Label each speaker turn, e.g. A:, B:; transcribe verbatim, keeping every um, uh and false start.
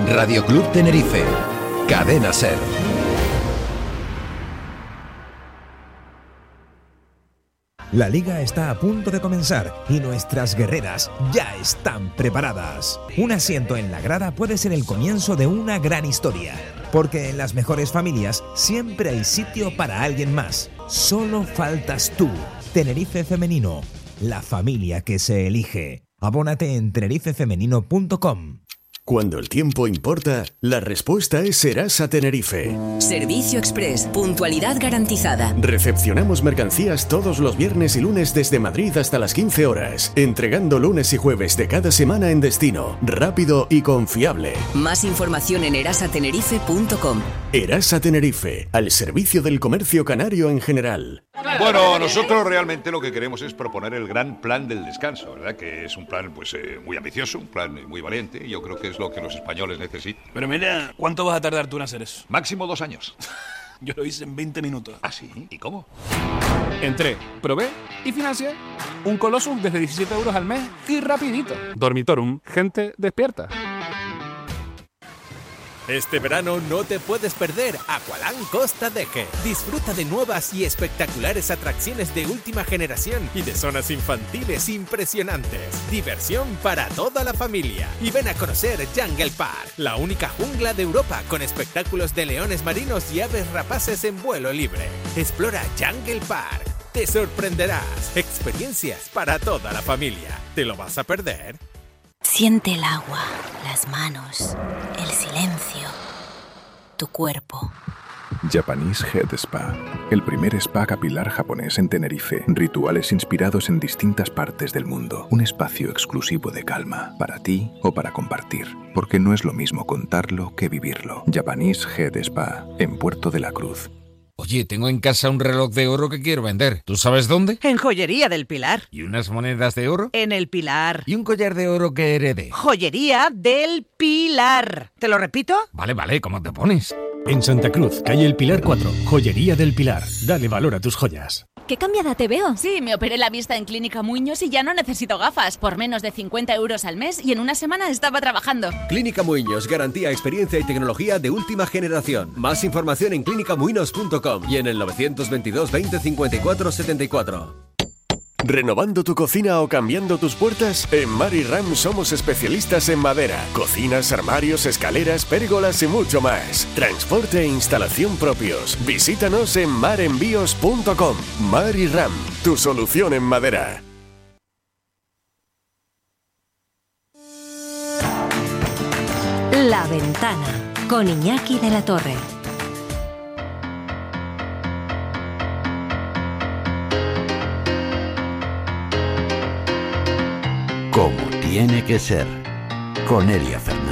A: Radio Club Tenerife, Cadena Ser.
B: La liga está a punto de comenzar y nuestras guerreras ya están preparadas. Un asiento en la grada puede ser el comienzo de una gran historia, porque en las mejores familias siempre hay sitio para alguien más. Solo faltas tú. Tenerife Femenino, la familia que se elige. Abónate en tenerife femenino punto com.
C: Cuando el tiempo importa, la respuesta es Erasa Tenerife.
D: Servicio Express, puntualidad garantizada.
C: Recepcionamos mercancías todos los viernes y lunes desde Madrid hasta las quince horas, entregando lunes y jueves de cada semana en destino, rápido y confiable.
D: Más información en erasa tenerife punto com.
C: Erasa Tenerife, al servicio del comercio canario en general.
E: Bueno, nosotros realmente lo que queremos es proponer el gran plan del descanso, ¿verdad? Que es un plan pues eh, muy ambicioso, un plan muy valiente, y yo creo que es lo que los españoles necesitan.
F: Pero mira, ¿cuánto vas a tardar tú en hacer eso?
E: Máximo dos años.
F: Yo lo hice en veinte minutos.
E: ¿Ah, sí? ¿Y cómo?
G: Entré, probé y financié. Un Colossus desde diecisiete euros al mes y rapidito. Dormitorum, gente despierta.
H: Este verano no te puedes perder Aqualand Costa Deje. Disfruta de nuevas y espectaculares atracciones de última generación y de zonas infantiles impresionantes. Diversión para toda la familia. Y ven a conocer Jungle Park, la única jungla de Europa con espectáculos de leones marinos y aves rapaces en vuelo libre. Explora Jungle Park. Te sorprenderás. Experiencias para toda la familia. ¿Te lo vas a perder?
I: Siente el agua, las manos, el silencio, tu cuerpo.
J: Japanese Head Spa, el primer spa capilar japonés en Tenerife. Rituales inspirados en distintas partes del mundo. Un espacio exclusivo de calma, para ti o para compartir. Porque no es lo mismo contarlo que vivirlo. Japanese Head Spa, en Puerto de la Cruz.
K: Oye, tengo en casa un reloj de oro que quiero vender. ¿Tú sabes dónde?
L: En Joyería del Pilar.
K: ¿Y unas monedas de oro?
L: En el Pilar.
K: ¿Y un collar de oro que heredé?
L: Joyería del Pilar. ¿Te lo repito?
K: Vale, vale, ¿cómo te pones?
M: En Santa Cruz, calle El Pilar cuatro, Joyería del Pilar. Dale valor a tus joyas.
N: ¡Qué cambiada te veo! Sí, me operé la vista en Clínica Muñoz y ya no necesito gafas. Por menos de cincuenta euros al mes y en una semana estaba trabajando.
O: Clínica Muñoz, garantía, experiencia y tecnología de última generación. Más información en clínica muñoz punto com y en el novecientos veintidós veinte cincuenta y cuatro setenta y cuatro.
C: ¿Renovando tu cocina o cambiando tus puertas? En Mari Ram somos especialistas en madera, cocinas, armarios, escaleras, pérgolas y mucho más. Transporte e instalación propios. Visítanos en mar envíos punto com. Mari Ram, tu solución en madera.
P: La Ventana, con Iñaki de la Torre.
Q: Como tiene que ser, con Elia Fernández.